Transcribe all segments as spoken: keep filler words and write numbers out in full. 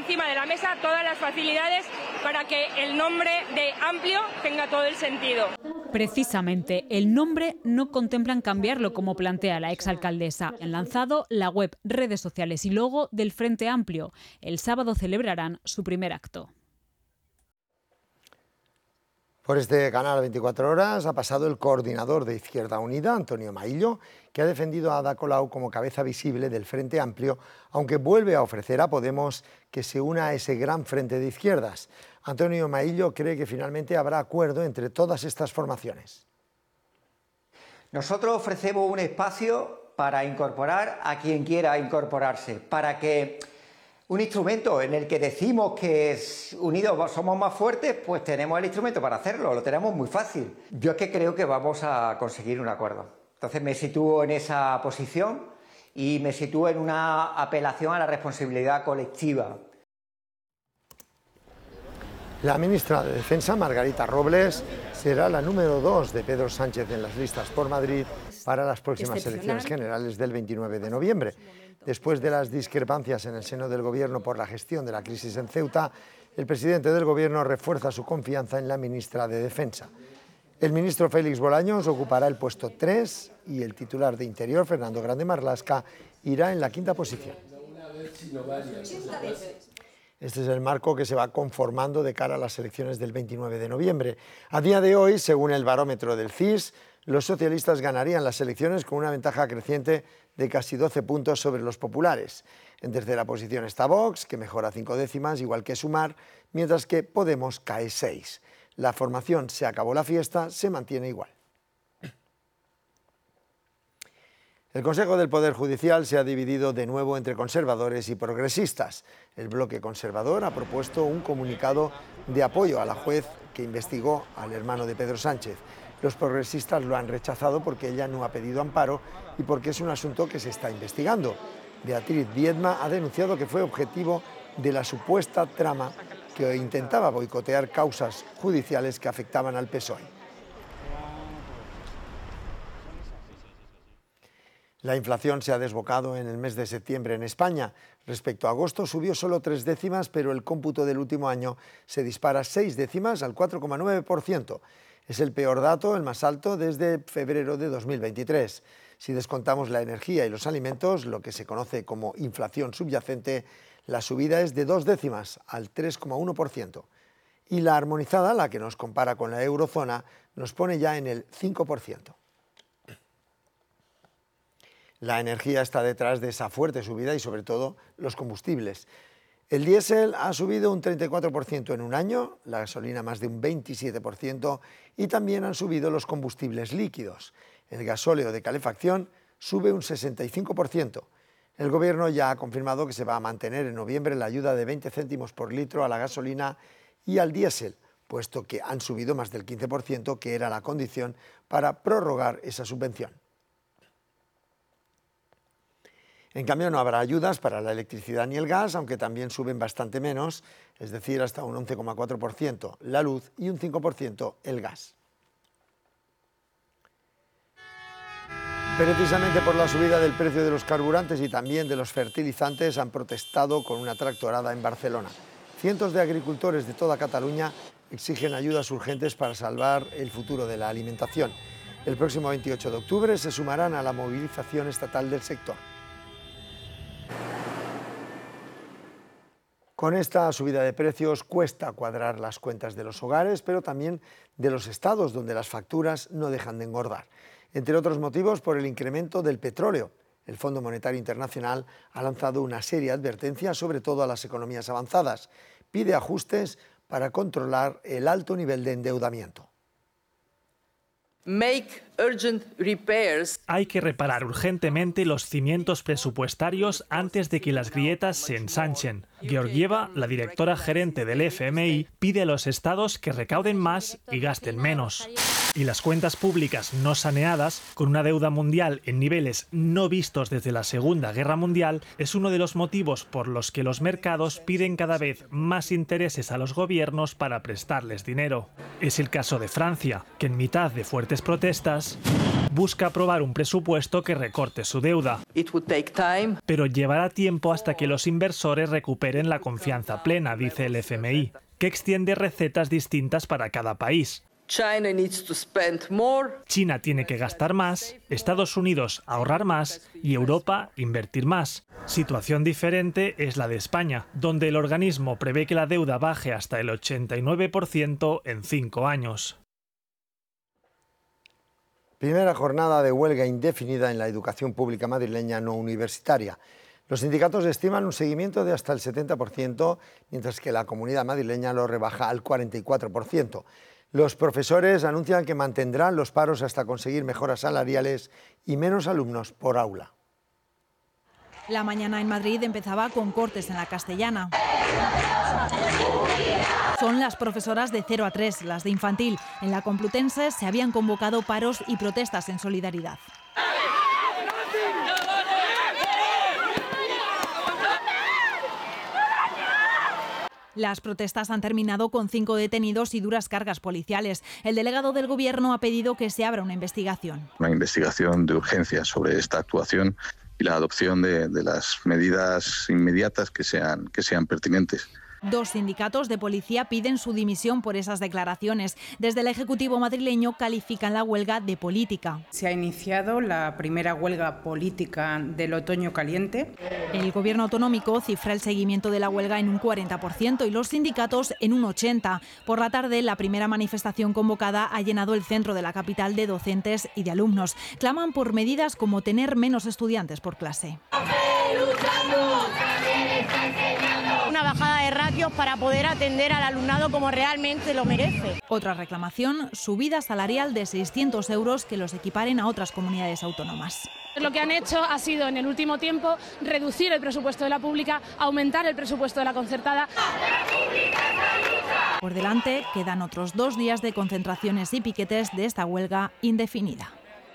encima de la mesa todas las facilidades para que el nombre de Amplio tenga todo el sentido. Precisamente, el nombre no contemplan cambiarlo como plantea la exalcaldesa. Han lanzado la web, redes sociales y logo del Frente Amplio. El sábado celebrarán su primer acto. Por este canal veinticuatro horas ha pasado el coordinador de Izquierda Unida, Antonio Maillo, que ha defendido a Ada Colau como cabeza visible del Frente Amplio, aunque vuelve a ofrecer a Podemos que se una a ese gran frente de izquierdas. Antonio Maillo cree que finalmente habrá acuerdo entre todas estas formaciones. Nosotros ofrecemos un espacio para incorporar a quien quiera incorporarse, para que un instrumento en el que decimos que unidos somos más fuertes, pues tenemos el instrumento para hacerlo, lo tenemos muy fácil. Yo es que creo que vamos a conseguir un acuerdo. Entonces me sitúo en esa posición y me sitúo en una apelación a la responsabilidad colectiva. La ministra de Defensa, Margarita Robles, será la número dos de Pedro Sánchez en las listas por Madrid para las próximas elecciones generales del veintinueve de noviembre. Después de las discrepancias en el seno del Gobierno por la gestión de la crisis en Ceuta, el presidente del Gobierno refuerza su confianza en la ministra de Defensa. El ministro Félix Bolaños ocupará el puesto tres y el titular de Interior, Fernando Grande Marlaska, irá en la quinta posición. Este es el marco que se va conformando de cara a las elecciones del veintinueve de noviembre. A día de hoy, según el barómetro del C I S, los socialistas ganarían las elecciones con una ventaja creciente de casi doce puntos sobre los populares. En tercera posición está Vox, que mejora cinco décimas, igual que Sumar, mientras que Podemos cae seis. La formación Se acabó la fiesta se mantiene igual. El Consejo del Poder Judicial se ha dividido de nuevo entre conservadores y progresistas. El bloque conservador ha propuesto un comunicado de apoyo a la juez que investigó al hermano de Pedro Sánchez. Los progresistas lo han rechazado porque ella no ha pedido amparo y porque es un asunto que se está investigando. Beatriz Viedma ha denunciado que fue objetivo de la supuesta trama que intentaba boicotear causas judiciales que afectaban al P S O E. La inflación se ha desbocado en el mes de septiembre en España. Respecto a agosto subió solo tres décimas, pero el cómputo del último año se dispara seis décimas al cuatro coma nueve por ciento. Es el peor dato, el más alto, desde febrero de dos mil veintitrés. Si descontamos la energía y los alimentos, lo que se conoce como inflación subyacente, la subida es de dos décimas al tres coma uno por ciento. Y la armonizada, la que nos compara con la eurozona, nos pone ya en el cinco por ciento. La energía está detrás de esa fuerte subida y sobre todo los combustibles. El diésel ha subido un treinta y cuatro por ciento en un año, la gasolina más de un veintisiete por ciento y también han subido los combustibles líquidos. El gasóleo de calefacción sube un sesenta y cinco por ciento. El Gobierno ya ha confirmado que se va a mantener en noviembre la ayuda de veinte céntimos por litro a la gasolina y al diésel, puesto que han subido más del quince por ciento, que era la condición para prorrogar esa subvención. En cambio, no habrá ayudas para la electricidad ni el gas, aunque también suben bastante menos, es decir, hasta un once coma cuatro por ciento la luz y un cinco por ciento el gas. Precisamente por la subida del precio de los carburantes y también de los fertilizantes han protestado con una tractorada en Barcelona. Cientos de agricultores de toda Cataluña exigen ayudas urgentes para salvar el futuro de la alimentación. El próximo veintiocho de octubre se sumarán a la movilización estatal del sector. Con esta subida de precios cuesta cuadrar las cuentas de los hogares, pero también de los estados donde las facturas no dejan de engordar. Entre otros motivos, por el incremento del petróleo. El Fondo Monetario Internacional ha lanzado una seria advertencia, sobre todo a las economías avanzadas. Pide ajustes para controlar el alto nivel de endeudamiento. Make urgent repairs. Hay que reparar urgentemente los cimientos presupuestarios antes de que las grietas se ensanchen. Georgieva, la directora gerente del F M I, pide a los estados que recauden más y gasten menos. Y las cuentas públicas no saneadas, con una deuda mundial en niveles no vistos desde la Segunda Guerra Mundial, es uno de los motivos por los que los mercados piden cada vez más intereses a los gobiernos para prestarles dinero. Es el caso de Francia, que en mitad de fuertes protestas busca aprobar un presupuesto que recorte su deuda. It would take time. Pero llevará tiempo hasta que los inversores recuperen la confianza plena, dice el F M I, que extiende recetas distintas para cada país. China needs to spend more. China tiene que gastar más, Estados Unidos ahorrar más y Europa invertir más. Situación diferente es la de España, donde el organismo prevé que la deuda baje hasta el ochenta y nueve por ciento en cinco años. Primera jornada de huelga indefinida en la educación pública madrileña no universitaria. Los sindicatos estiman un seguimiento de hasta el setenta por ciento, mientras que la comunidad madrileña lo rebaja al cuarenta y cuatro por ciento. Los profesores anuncian que mantendrán los paros hasta conseguir mejoras salariales y menos alumnos por aula. La mañana en Madrid empezaba con cortes en la Castellana. Son las profesoras de cero a tres, las de infantil. En la Complutense se habían convocado paros y protestas en solidaridad. Las protestas han terminado con cinco detenidos y duras cargas policiales. El delegado del Gobierno ha pedido que se abra una investigación. Una investigación de urgencia sobre esta actuación y la adopción de, de las medidas inmediatas que sean, que sean pertinentes. Dos sindicatos de policía piden su dimisión por esas declaraciones. Desde el Ejecutivo madrileño califican la huelga de política. Se ha iniciado la primera huelga política del otoño caliente. El Gobierno autonómico cifra el seguimiento de la huelga en un cuarenta por ciento y los sindicatos en un ochenta por ciento. Por la tarde, la primera manifestación convocada ha llenado el centro de la capital de docentes y de alumnos. Claman por medidas como tener menos estudiantes por clase. Una bajada de ratios para poder atender al alumnado como realmente lo merece. Otra reclamación, subida salarial de seiscientos euros que los equiparen a otras comunidades autónomas. Lo que han hecho ha sido en el último tiempo reducir el presupuesto de la pública, aumentar el presupuesto de la concertada. Por delante quedan otros dos días de concentraciones y piquetes de esta huelga indefinida.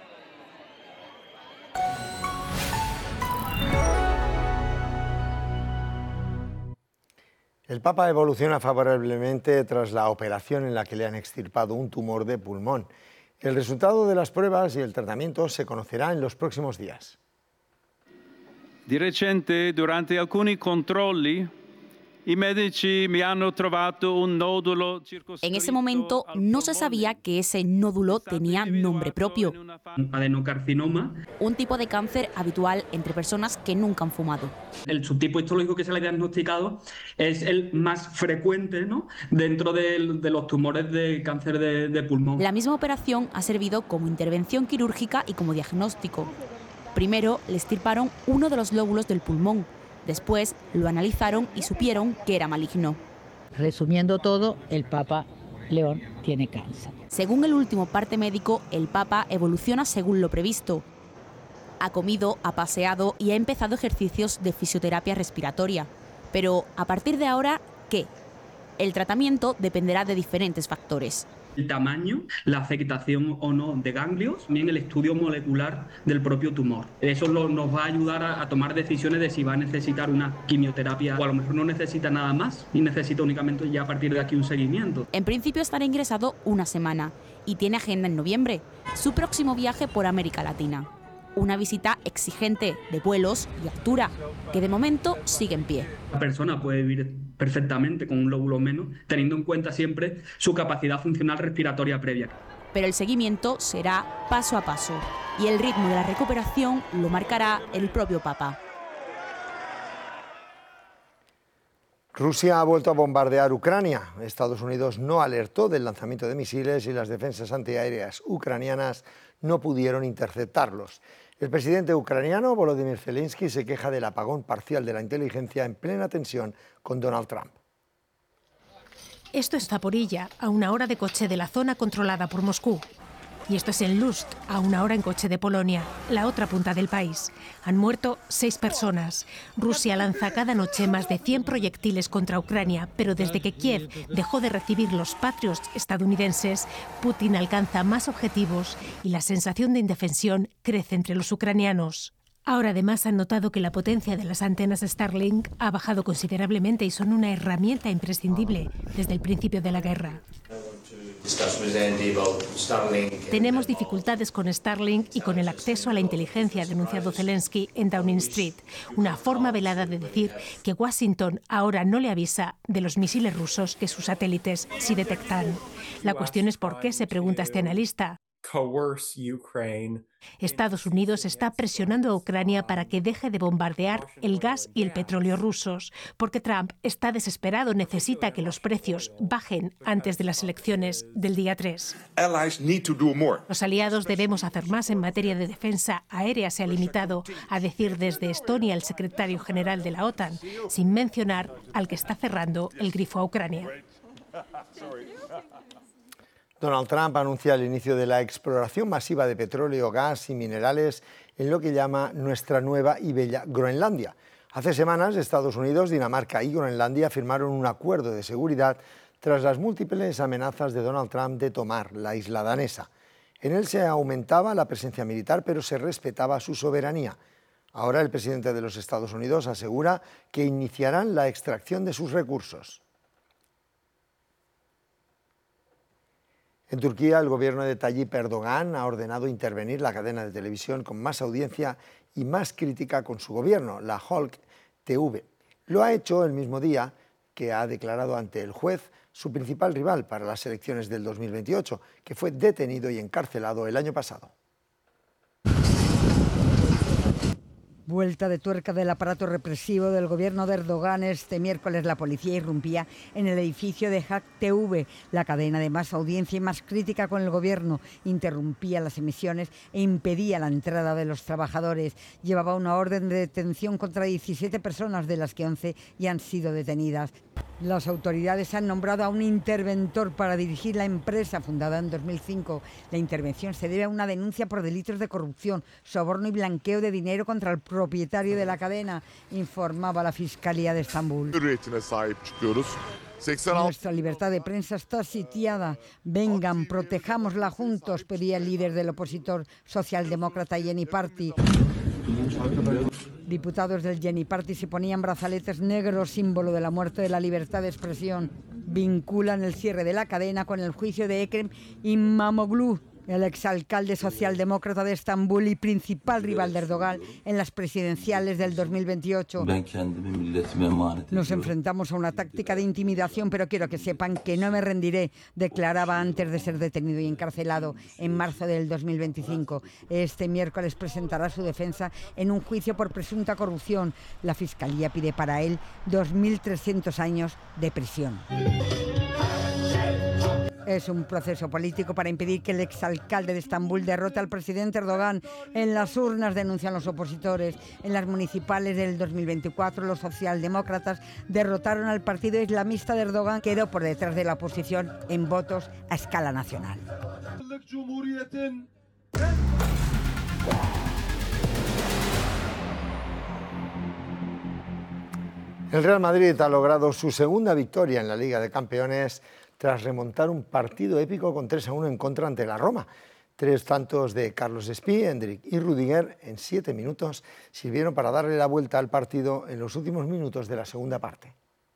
El Papa evoluciona favorablemente tras la operación en la que le han extirpado un tumor de pulmón. El resultado de las pruebas y el tratamiento se conocerá en los próximos días. Di recente, durante alcuni controlli, i medici mi hanno trovato un nódulo circoscritto. En ese momento no se sabía que ese nódulo tenía nombre propio. Adenocarcinoma. Un tipo de cáncer habitual entre personas que nunca han fumado. El subtipo histológico que se le ha diagnosticado es el más frecuente, ¿no?, dentro de, de los tumores de cáncer de, de pulmón. La misma operación ha servido como intervención quirúrgica y como diagnóstico. Primero le extirparon uno de los lóbulos del pulmón. Después lo analizaron y supieron que era maligno. Resumiendo todo, el Papa León tiene cáncer. Según el último parte médico, el Papa evoluciona según lo previsto. Ha comido, ha paseado y ha empezado ejercicios de fisioterapia respiratoria. Pero a partir de ahora, ¿qué? El tratamiento dependerá de diferentes factores. El tamaño, la afectación o no de ganglios, también el estudio molecular del propio tumor. Eso lo, nos va a ayudar a, a tomar decisiones de si va a necesitar una quimioterapia o a lo mejor no necesita nada más y necesita únicamente ya a partir de aquí un seguimiento. En principio estará ingresado una semana y tiene agenda en noviembre, su próximo viaje por América Latina. Una visita exigente de vuelos y altura, que de momento sigue en pie. La persona puede vivir perfectamente con un lóbulo menos, teniendo en cuenta siempre su capacidad funcional respiratoria previa. Pero el seguimiento será paso a paso y el ritmo de la recuperación lo marcará el propio Papa. Rusia ha vuelto a bombardear Ucrania. Estados Unidos no alertó del lanzamiento de misiles y las defensas antiaéreas ucranianas no pudieron interceptarlos. El presidente ucraniano Volodymyr Zelensky se queja del apagón parcial de la inteligencia en plena tensión con Donald Trump. Esto es Zaporilla, a una hora de coche de la zona controlada por Moscú. Y esto es en Lutsk, a una hora en coche de Polonia, la otra punta del país. Han muerto seis personas. Rusia lanza cada noche más de cien proyectiles contra Ucrania, pero desde que Kiev dejó de recibir los Patriots estadounidenses, Putin alcanza más objetivos y la sensación de indefensión crece entre los ucranianos. Ahora además han notado que la potencia de las antenas Starlink ha bajado considerablemente y son una herramienta imprescindible desde el principio de la guerra. Tenemos dificultades con Starlink y con el acceso a la inteligencia, ha denunciado Zelensky en Downing Street. Una forma velada de decir que Washington ahora no le avisa de los misiles rusos que sus satélites sí detectan. La cuestión es por qué, se pregunta este analista. Estados Unidos está presionando a Ucrania para que deje de bombardear el gas y el petróleo rusos, porque Trump está desesperado, necesita que los precios bajen antes de las elecciones del día tres. Los aliados debemos hacer más en materia de defensa aérea, se ha limitado a decir desde Estonia el secretario general de la OTAN, sin mencionar al que está cerrando el grifo a Ucrania. Donald Trump anuncia el inicio de la exploración masiva de petróleo, gas y minerales en lo que llama nuestra nueva y bella Groenlandia. Hace semanas, Estados Unidos, Dinamarca y Groenlandia firmaron un acuerdo de seguridad tras las múltiples amenazas de Donald Trump de tomar la isla danesa. En él se aumentaba la presencia militar, pero se respetaba su soberanía. Ahora el presidente de los Estados Unidos asegura que iniciarán la extracción de sus recursos. En Turquía, el gobierno de Tayyip Erdogan ha ordenado intervenir la cadena de televisión con más audiencia y más crítica con su gobierno, la Halk T V. Lo ha hecho el mismo día que ha declarado ante el juez su principal rival para las elecciones del dos mil veintiocho, que fue detenido y encarcelado el año pasado. Vuelta de tuerca del aparato represivo del gobierno de Erdogan. Este miércoles la policía irrumpía en el edificio de Halk T V, la cadena de más audiencia y más crítica con el gobierno. Interrumpía las emisiones e impedía la entrada de los trabajadores. Llevaba una orden de detención contra diecisiete personas, de las que once ya han sido detenidas. Las autoridades han nombrado a un interventor para dirigir la empresa, fundada en dos mil cinco. La intervención se debe a una denuncia por delitos de corrupción, soborno y blanqueo de dinero contra el propietario de la cadena, informaba la Fiscalía de Estambul. Nuestra libertad de prensa está sitiada. Vengan, protejámosla juntos, pedía el líder del opositor socialdemócrata Yeni Party. Diputados del Yeni Party se ponían brazaletes negros, símbolo de la muerte de la libertad de expresión. Vinculan el cierre de la cadena con el juicio de Ekrem İmamoğlu, el exalcalde socialdemócrata de Estambul y principal rival de Erdogan en las presidenciales del dos mil veintiocho. Nos enfrentamos a una táctica de intimidación, pero quiero que sepan que no me rendiré, declaraba antes de ser detenido y encarcelado en marzo del dos mil veinticinco. Este miércoles presentará su defensa en un juicio por presunta corrupción. La Fiscalía pide para él dos mil trescientos años de prisión. Es un proceso político para impedir que el exalcalde de Estambul derrote al presidente Erdogan en las urnas, denuncian los opositores. En las municipales del dos mil veinticuatro, los socialdemócratas derrotaron al partido islamista de Erdogan, que quedó por detrás de la oposición en votos a escala nacional. El Real Madrid ha logrado su segunda victoria en la Liga de Campeones tras remontar un partido épico con tres a uno en contra ante la Roma. Tres tantos de Carlos Espí, Endrick y Rudiger en siete minutos sirvieron para darle la vuelta al partido en los últimos minutos de la segunda parte.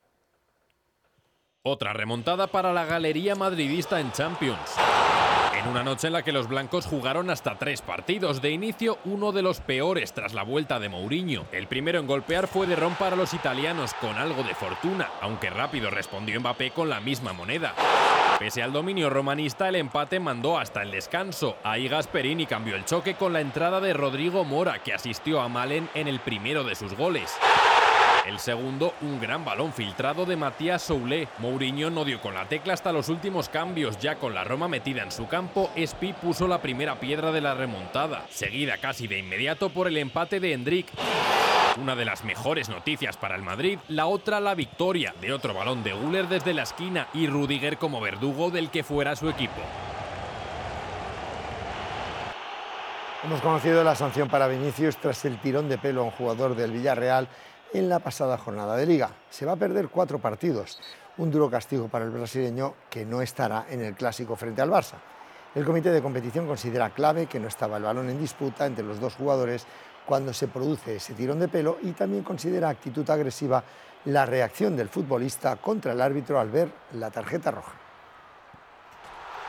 Otra remontada para la galería madridista en Champions. En una noche en la que los blancos jugaron hasta tres partidos. De inicio, uno de los peores tras la vuelta de Mourinho. El primero en golpear fue de Ron para los italianos, con algo de fortuna, aunque rápido respondió Mbappé con la misma moneda. Pese al dominio romanista, el empate mandó hasta el descanso. Ahí Gasperini cambió el choque con la entrada de Rodrigo Mora, que asistió a Malen en el primero de sus goles. El segundo, un gran balón filtrado de Matías Soulé. Mourinho no dio con la tecla hasta los últimos cambios. Ya con la Roma metida en su campo, Espí puso la primera piedra de la remontada, seguida casi de inmediato por el empate de Endrick. Una de las mejores noticias para el Madrid, la otra la victoria de otro balón de Güler desde la esquina y Rudiger como verdugo del que fuera su equipo. Hemos conocido la sanción para Vinicius tras el tirón de pelo a un jugador del Villarreal en la pasada jornada de Liga. Se va a perder cuatro partidos, un duro castigo para el brasileño que no estará en el clásico frente al Barça. El comité de competición considera clave que no estaba el balón en disputa entre los dos jugadores cuando se produce ese tirón de pelo y también considera actitud agresiva la reacción del futbolista contra el árbitro al ver la tarjeta roja.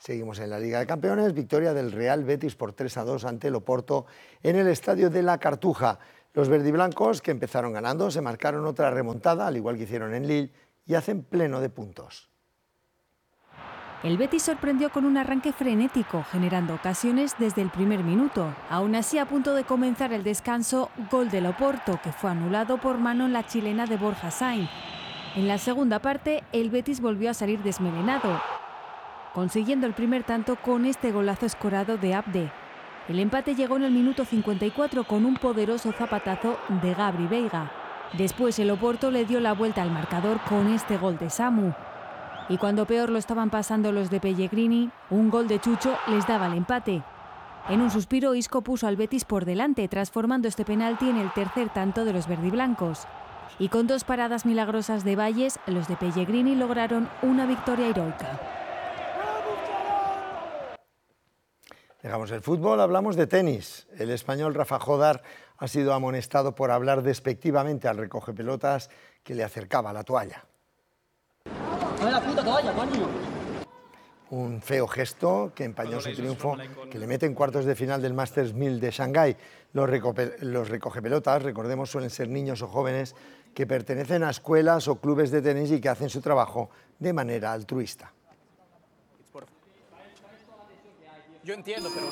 Seguimos en la Liga de Campeones, victoria del Real Betis por tres a dos ante el Oporto en el Estadio de la Cartuja. Los verdiblancos, que empezaron ganando, se marcaron otra remontada, al igual que hicieron en Lille, y hacen pleno de puntos. El Betis sorprendió con un arranque frenético, generando ocasiones desde el primer minuto. Aún así, a punto de comenzar el descanso, gol del Oporto, que fue anulado por mano en la chilena de Borja Sainz. En la segunda parte, el Betis volvió a salir desmelenado, consiguiendo el primer tanto con este golazo escorado de Abde. El empate llegó en el minuto cincuenta y cuatro con un poderoso zapatazo de Gabri Veiga. Después el Oporto le dio la vuelta al marcador con este gol de Samu. Y cuando peor lo estaban pasando los de Pellegrini, un gol de Chucho les daba el empate. En un suspiro, Isco puso al Betis por delante, transformando este penalti en el tercer tanto de los verdiblancos. Y con dos paradas milagrosas de Valles, los de Pellegrini lograron una victoria heroica. Dejamos el fútbol, hablamos de tenis. El español Rafa Jodar ha sido amonestado por hablar despectivamente al recogepelotas que le acercaba la toalla. ¡Dame la puta toalla, coño! Un feo gesto que empañó su triunfo, que le mete en cuartos de final del Masters mil de Shanghái. Los, los recogepelotas, recordemos, suelen ser niños o jóvenes que pertenecen a escuelas o clubes de tenis y que hacen su trabajo de manera altruista. Yo entiendo, pero...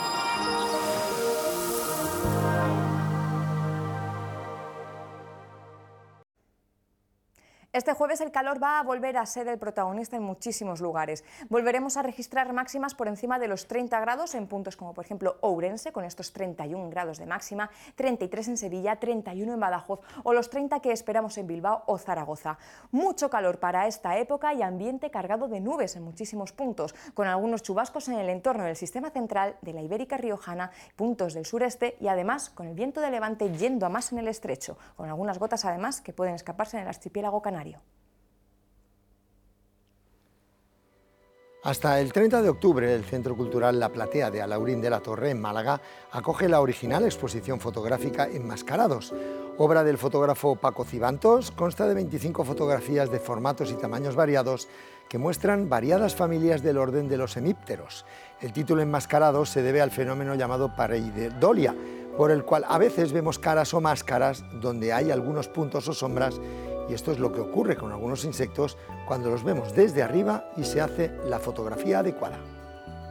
Este jueves el calor va a volver a ser el protagonista en muchísimos lugares. Volveremos a registrar máximas por encima de los treinta grados en puntos como por ejemplo Ourense, con estos treinta y un grados de máxima, treinta y tres en Sevilla, treinta y uno en Badajoz o los treinta que esperamos en Bilbao o Zaragoza. Mucho calor para esta época y ambiente cargado de nubes en muchísimos puntos, con algunos chubascos en el entorno del sistema central, de la Ibérica Riojana, puntos del sureste y además con el viento de levante yendo a más en el estrecho, con algunas gotas además que pueden escaparse en el archipiélago canario. Hasta el treinta de octubre, el Centro Cultural La Platea de Alaurín de la Torre, en Málaga, acoge la original exposición fotográfica Enmascarados. Obra del fotógrafo Paco Cibantos, consta de veinticinco fotografías de formatos y tamaños variados que muestran variadas familias del orden de los hemípteros. El título Enmascarados se debe al fenómeno llamado pareidolia, por el cual a veces vemos caras o máscaras donde hay algunos puntos o sombras, y esto es lo que ocurre con algunos insectos cuando los vemos desde arriba y se hace la fotografía adecuada.